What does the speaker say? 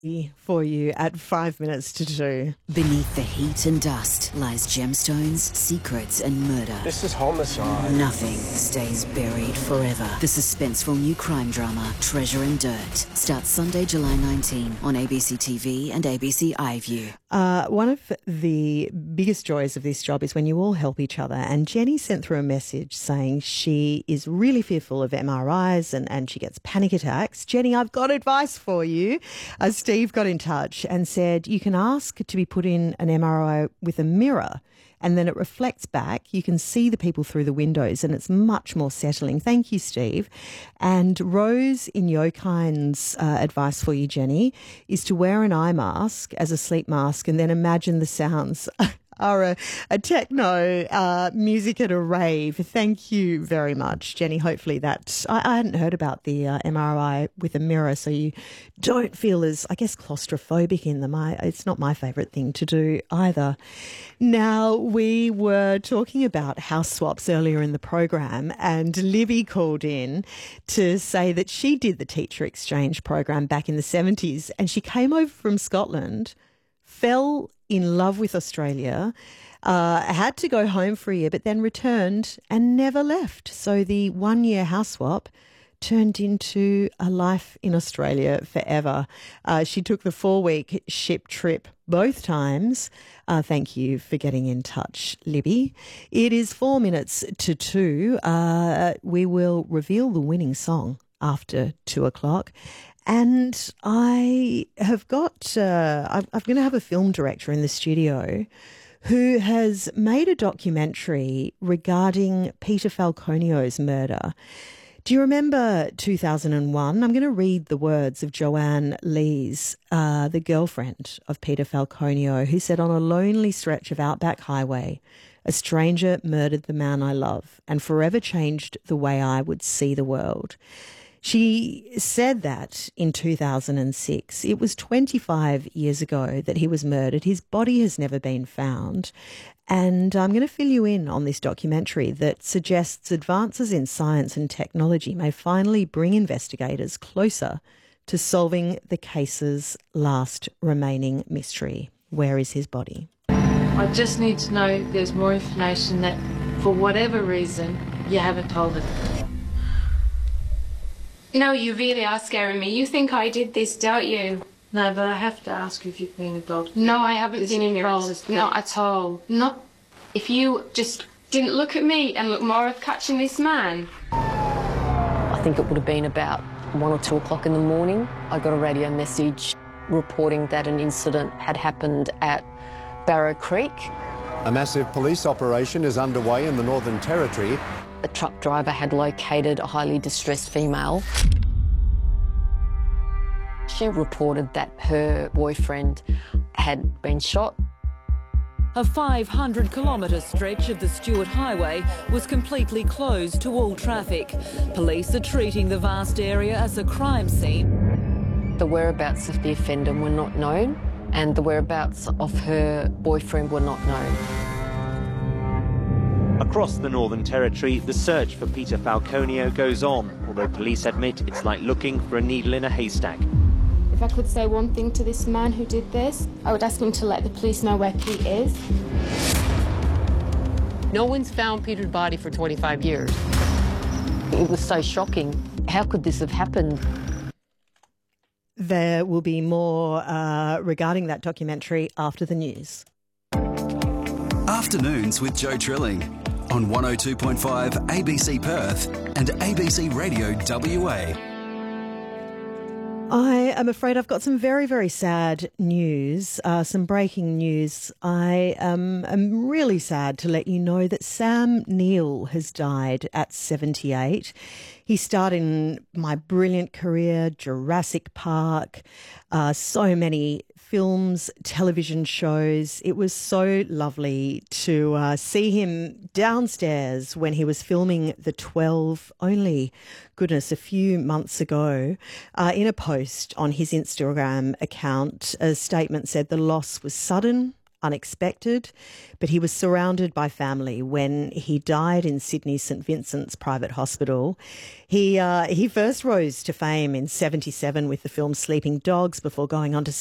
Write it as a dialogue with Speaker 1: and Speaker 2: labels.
Speaker 1: For you at 5 minutes to 2.
Speaker 2: Beneath the heat and dust lies gemstones, secrets and murder.
Speaker 3: This is homicide.
Speaker 2: Nothing stays buried forever. The suspenseful new crime drama Treasure and Dirt starts Sunday, July 19 on ABC TV and ABC iView.
Speaker 1: One of the biggest joys of this job is when you all help each other. And Jenny sent through a message saying she is really fearful of MRIs and she gets panic attacks. Jenny, I've got advice for you. Steve got in touch and said you can ask to be put in an MRI with a mirror and then it reflects back. You can see the people through the windows and it's much more settling. Thank you, Steve. And Rose in Yokine's advice for you, Jenny, is to wear an eye mask as a sleep mask and then imagine the sounds are a techno music at a rave. Thank you very much, Jenny. Hopefully that... I hadn't heard about the MRI with a mirror, so you don't feel as, I guess, claustrophobic in them. It's not my favourite thing to do either. Now, we were talking about house swaps earlier in the program, and Libby called in to say that she did the teacher exchange program back in the 70s, and she came over from Scotland, fell in love with Australia, had to go home for a year, but then returned and never left. So the 1 year house swap turned into a life in Australia forever. She took the 4-week ship trip both times. Thank you for getting in touch, Libby. It is 4 minutes to 2. We will reveal the winning song after 2 o'clock. And I have got, I'm going to have a film director in the studio who has made a documentary regarding Peter Falconio's murder. Do you remember 2001? I'm going to read the words of Joanne Lees, the girlfriend of Peter Falconio, who said, "On a lonely stretch of Outback Highway, a stranger murdered the man I love and forever changed the way I would see the world." She said that in 2006. It was 25 years ago that he was murdered. His body has never been found. And I'm going to fill you in on this documentary that suggests advances in science and technology may finally bring investigators closer to solving the case's last remaining mystery. Where is his body?
Speaker 4: I just need to know if there's more information that, for whatever reason, you haven't told us.
Speaker 5: No, you really are scaring me. You think I did this, don't you?
Speaker 4: No, but I have to ask you if you've been involved.
Speaker 5: No, I haven't been involved. Not at all. Not if you just didn't look at me and look more at catching this man.
Speaker 6: I think it would have been about 1 or 2 o'clock in the morning. I got a radio message reporting that an incident had happened at Barrow Creek.
Speaker 7: A massive police operation is underway in the Northern Territory.
Speaker 6: A truck driver had located a highly distressed female. She reported that her boyfriend had been shot.
Speaker 8: A 500-kilometre stretch of the Stuart Highway was completely closed to all traffic. Police are treating the vast area as a crime scene.
Speaker 6: The whereabouts of the offender were not known, and the whereabouts of her boyfriend were not known.
Speaker 9: Across the Northern Territory, the search for Peter Falconio goes on, although police admit it's like looking for a needle in a haystack.
Speaker 5: If I could say one thing to this man who did this, I would ask him to let the police know where Pete is.
Speaker 6: No one's found Peter's body for 25 years. It was so shocking. How could this have happened?
Speaker 1: There will be more regarding that documentary after the news.
Speaker 10: Afternoons with Joe Trilling on 102.5 ABC Perth and ABC Radio WA.
Speaker 1: I am afraid I've got some very, very sad news, some breaking news. I am really sad to let you know that Sam Neill has died at 78. He starred in My Brilliant Career, Jurassic Park, so many films, television shows. It was so lovely to see him downstairs when he was filming The 12, only, goodness, a few months ago. In a post on his Instagram account, a statement said the loss was sudden, unexpected, but he was surrounded by family when he died in Sydney's St Vincent's private hospital. He first rose to fame in 1977 with the film Sleeping Dogs before going on to